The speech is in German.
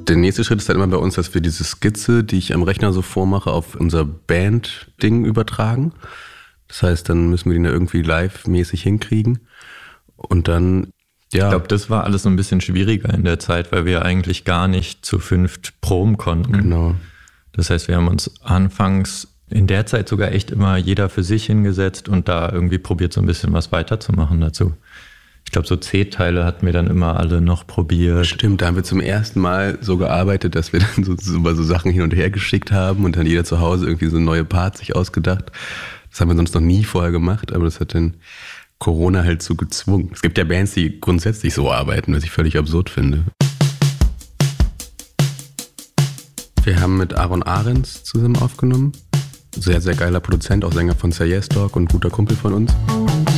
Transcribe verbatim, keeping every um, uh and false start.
der nächste Schritt ist dann immer bei uns, dass wir diese Skizze, die ich am Rechner so vormache, auf unser Band-Ding übertragen. Das heißt, dann müssen wir die da irgendwie live-mäßig hinkriegen. Und dann, ja. Ich glaube, das war alles so ein bisschen schwieriger in der Zeit, weil wir eigentlich gar nicht zu fünft proben konnten. Genau. Das heißt, wir haben uns anfangs in der Zeit sogar echt immer jeder für sich hingesetzt und da irgendwie probiert, so ein bisschen was weiterzumachen dazu. Ich glaube, so C-Teile hatten wir dann immer alle noch probiert. Stimmt, da haben wir zum ersten Mal so gearbeitet, dass wir dann so, so, so Sachen hin und her geschickt haben und dann jeder zu Hause irgendwie so neue Parts sich ausgedacht. Das haben wir sonst noch nie vorher gemacht, aber das hat dann Corona halt so gezwungen. Es gibt ja Bands, die grundsätzlich so arbeiten, was ich völlig absurd finde. Wir haben mit Aaron Ahrens zusammen aufgenommen. Sehr, sehr geiler Produzent, auch Sänger von Say Yes Dog und guter Kumpel von uns.